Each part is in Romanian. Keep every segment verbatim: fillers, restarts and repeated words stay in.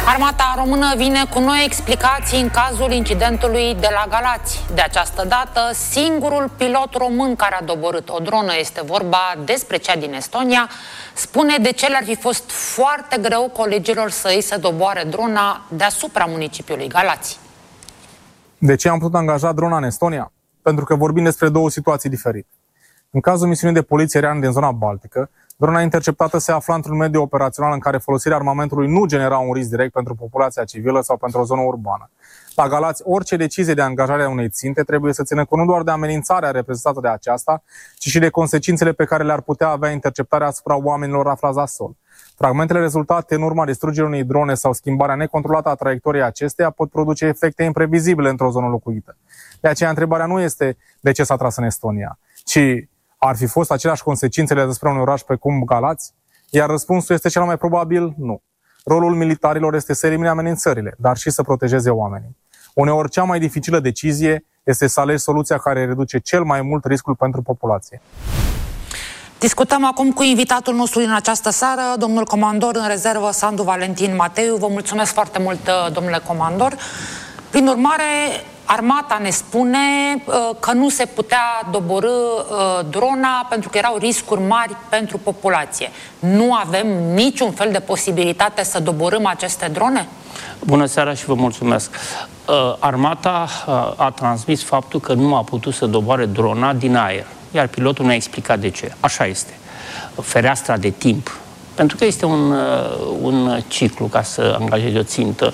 Armata română vine cu noi explicații în cazul incidentului de la Galați. De această dată, singurul pilot român care a doborât o dronă, este vorba despre cea din Estonia, spune de ce le-ar fi fost foarte greu colegilor săi să doboare drona deasupra municipiului Galați. De ce am putut angaja drona în Estonia? Pentru că vorbim despre două situații diferite. În cazul misiunii de poliție aeriană din zona Baltică, drona interceptată se afla într-un mediu operațional în care folosirea armamentului nu genera un risc direct pentru populația civilă sau pentru o zonă urbană. La Galați, orice decizie de angajare a unei ținte trebuie să țină cont nu doar de amenințarea reprezentată de aceasta, ci și de consecințele pe care le-ar putea avea interceptarea asupra oamenilor aflați la sol. Fragmentele rezultate în urma distrugerii unei drone sau schimbarea necontrolată a traiectoriei acesteia pot produce efecte imprevizibile într-o zonă locuită. De aceea, întrebarea nu este de ce s-a tras în Estonia, ci ar fi fost aceleași consecințele despre un oraș precum Galați? Iar răspunsul este cel mai probabil nu. Rolul militarilor este să elimine amenințările, dar și să protejeze oamenii. Uneori, cea mai dificilă decizie este să alegi soluția care reduce cel mai mult riscul pentru populație. Discutăm acum cu invitatul nostru din această seară, domnul comandor în rezervă Sandu Valentin Mateiu. Vă mulțumesc foarte mult, domnule comandor. Prin urmare, Armata ne spune uh, că nu se putea doborî uh, drona pentru că erau riscuri mari pentru populație. Nu avem niciun fel de posibilitate să doborâm aceste drone? Bună seara și vă mulțumesc. Uh, Armata uh, a transmis faptul că nu a putut să doboare drona din aer, iar pilotul ne-a explicat de ce. Așa este. Fereastra de timp. Pentru că este un, un ciclu ca să angajezi o țintă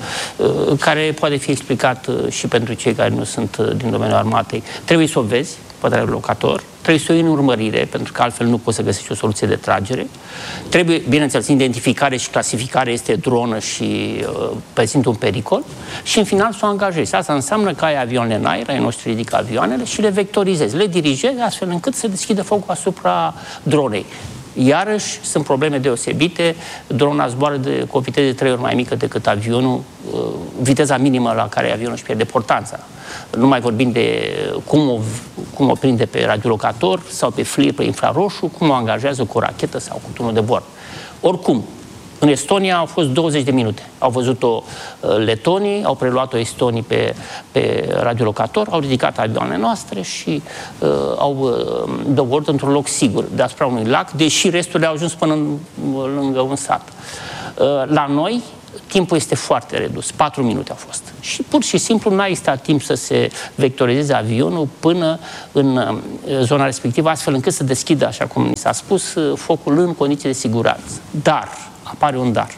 care poate fi explicat și pentru cei care nu sunt din domeniul armatei. Trebuie să o vezi, poate are locator, trebuie să o iei în urmărire, pentru că altfel nu poți să găsești o soluție de tragere. Trebuie, bineînțeles, identificare și clasificare este dronă și uh, prezintă un pericol. Și în final să o angajezi. Asta înseamnă că ai avioanele în aer, ai noștri ridică avioanele și le vectorizezi, le dirigezi astfel încât să deschidă focul asupra dronei. Iarăși sunt probleme deosebite, drona zboară de, cu o viteză de trei ori mai mică decât avionul, viteza minimă la care avionul își pierde portanța. Nu mai vorbim de cum o, cum o prinde pe radiolocator sau pe FLIR, pe infraroșu, cum o angajează cu o rachetă sau cu turnul de bord. Oricum, în Estonia au fost douăzeci de minute. Au văzut-o letonii, au preluat-o estonii pe, pe radiolocator, au ridicat avioanele noastre și uh, au uh, doborât într-un loc sigur, deasupra unui lac, deși restul le-au ajuns până în, lângă un sat. Uh, la noi, timpul este foarte redus, patru minute a fost. Și pur și simplu n-a existat timp să se vectorizeze avionul până în uh, zona respectivă, astfel încât să deschidă, așa cum mi s-a spus, uh, focul în condiții de siguranță. Dar apare un dar.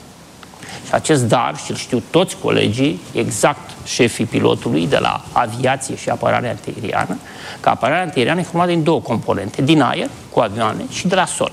Și acest dar, și îl știu toți colegii, exact șefii pilotului de la aviație și apărare antiaeriană, că apărarea antiaeriană e formată din două componente, din aer, cu avioane, și de la sol.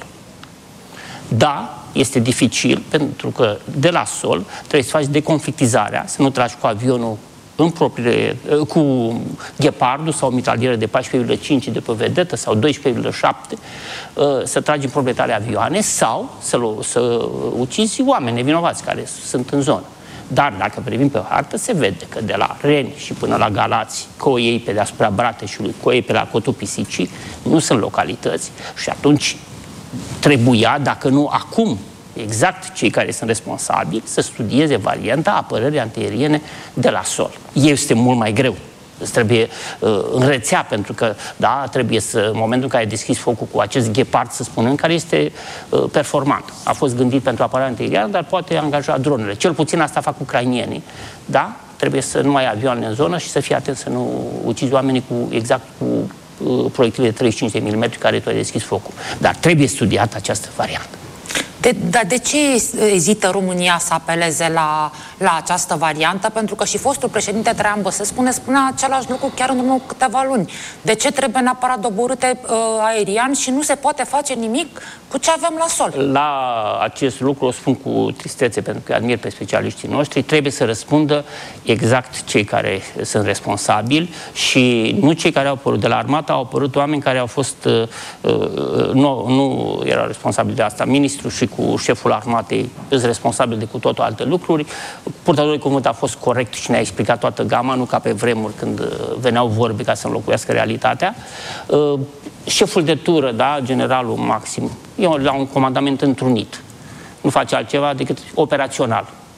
Da, este dificil, pentru că de la sol trebuie să faci deconflictizarea, să nu tragi cu avionul în propriile, cu ghepardul sau mitraliere de paisprezece virgulă cinci de pe vedetă sau doisprezece virgulă șapte, să tragi în proprietare avioane sau să, să ucizi oameni nevinovați care sunt în zonă. Dar dacă privim pe hartă, se vede că de la Reni și până la Galați, că o iei pe deasupra Brateșului, că o iei pe la Cotul Pisicii, nu sunt localități și atunci trebuia, dacă nu acum, exact cei care sunt responsabili să studieze varianta apărării antiaeriene de la sol. Este mult mai greu. Îți trebuie uh, în rețea, pentru că, da, trebuie să, în momentul în care ai deschis focul cu acest ghepard, să spunem, care este uh, performant. A fost gândit pentru apărarea antiaeriană, dar poate angaja dronele. Cel puțin asta fac ucrainienii. Da? Trebuie să nu mai ai avioane în zonă și să fii atent să nu ucizi oamenii cu, exact cu uh, proiectile de treizeci și cinci de milimetri care tu ai deschis focul. Dar trebuie studiată această variantă. De, dar de ce ezită România să apeleze la, la această variantă? Pentru că și fostul președinte Traian Băsescu ne spunea același lucru chiar în urmă cu câteva luni. De ce trebuie neapărat doborâte uh, aerian și nu se poate face nimic cu ce avem la sol? La acest lucru o spun cu tristețe, pentru că admir pe specialiștii noștri. Trebuie să răspundă exact cei care sunt responsabili și nu cei care au apărut. De la armată au apărut oameni care au fost, uh, uh, nu, nu erau responsabili de asta. Ministrul și cu șeful armatei sunt responsabili de cu totul alte lucruri. Purtătorul de cuvânt a fost corect și ne-a explicat toată gama, nu ca pe vremuri când veneau vorbe ca să înlocuiască realitatea. Uh, șeful de tură, da, generalul Maxim, e la un comandament întrunit. Nu face altceva decât operațional.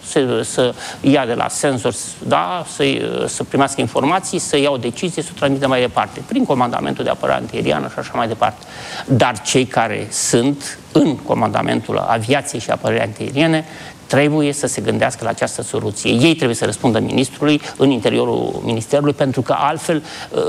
să, să ia de la senzor, da, să, să primească informații, să ia o decizie, să o transmită mai departe, prin comandamentul de apărare antiaeriană și așa mai departe. Dar cei care sunt în comandamentul aviației și apărării antiaeriene trebuie să se gândească la această soluție. Ei trebuie să răspundă ministrului în interiorul ministerului, pentru că altfel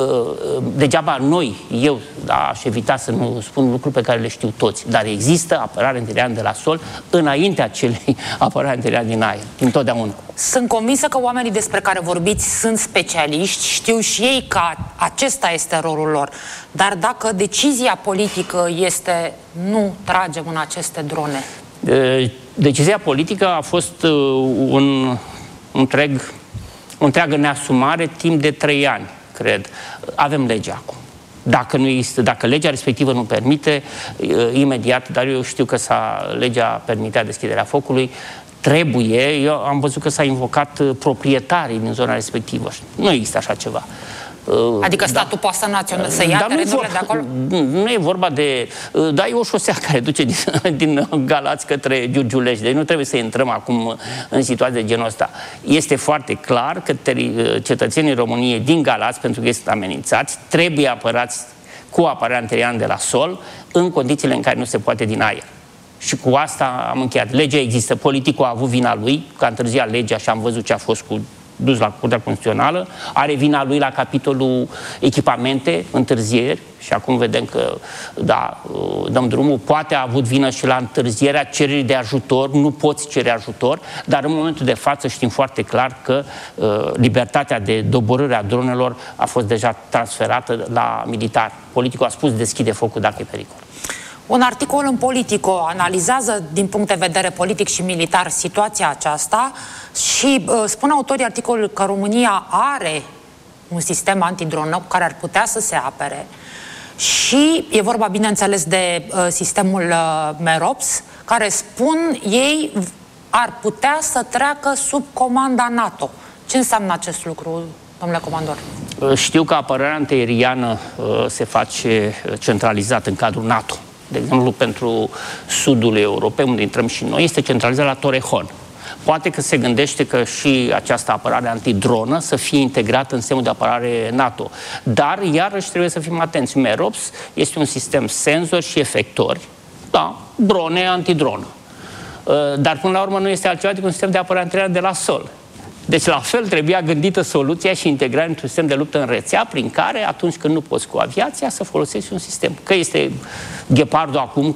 degeaba noi, eu, da, aș evita să nu spun lucruri pe care le știu toți, dar există apărare antiaeriană de la sol înaintea acelei apărare antiaeriană din aer, întotdeauna. Sunt convinsă că oamenii despre care vorbiți sunt specialiști, știu și ei că acesta este rolul lor, dar dacă decizia politică este nu tragem în aceste drone... Decizia politică a fost un întreg, o întreagă neasumare timp de trei ani, cred. Avem legea acum. Dacă, nu există, dacă legea respectivă nu permite, imediat, dar eu știu că s-a, legea permitea deschiderea focului, trebuie, eu am văzut că s-a invocat proprietarii din zona respectivă. Nu există așa ceva. Adică statul da. poate să, națion... să ia terenurile de acolo? Nu e vorba de... Da, e o șosea care duce din, din Galați către Giurgiulești. Deci nu trebuie să intrăm acum în situații de genul ăsta. Este foarte clar că teri... cetățenii României din Galați, pentru că sunt amenințați, trebuie apărați cu apărarea antiaeriană de la sol, în condițiile în care nu se poate din aer. Și cu asta am încheiat. Legea există. Politicul a avut vina lui, că a întârziat legea și am văzut ce a fost cu dus la Curtea Constituțională, are vina lui la capitolul echipamente, întârzieri, și acum vedem că, da, dăm drumul, poate a avut vină și la întârzierea cererii de ajutor, nu poți cere ajutor, dar în momentul de față știm foarte clar că uh, libertatea de doborâre a dronelor a fost deja transferată la militar. Politicul a spus deschide focul dacă e pericol. Un articol în Politico analizează din punct de vedere politic și militar situația aceasta și uh, spun autorii articolului că România are un sistem antidronă cu care ar putea să se apere și e vorba, bineînțeles, de uh, sistemul uh, Merops, care spun ei ar putea să treacă sub comanda NATO. Ce înseamnă acest lucru, domnule comandor? Știu că apărarea antiaeriană uh, se face centralizat în cadrul NATO. De exemplu, pentru sudul Europei, unde intrăm și noi, este centralizat la Torrejon. Poate că se gândește că și această apărare antidronă să fie integrată în sistemul de apărare NATO. Dar, iarăși, trebuie să fim atenți. Merops este un sistem senzor și efectori, da, drone antidronă. Dar, până la urmă, nu este altceva decât un sistem de apărare antiaeriană de la sol. Deci, la fel, trebuia gândită soluția și integrarea într-un sistem de luptă în rețea, prin care, atunci când nu poți cu aviația, să folosești un sistem. Că este Ghepardul acum,